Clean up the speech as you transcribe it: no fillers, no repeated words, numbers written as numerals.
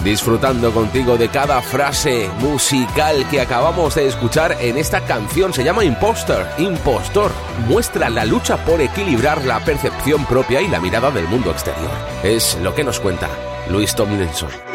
disfrutando contigo de cada frase musical que acabamos de escuchar en esta canción. Se llama Impostor. Muestra la lucha por equilibrar la percepción propia y la mirada del mundo exterior. Es lo que nos cuenta Louis Tomlinson.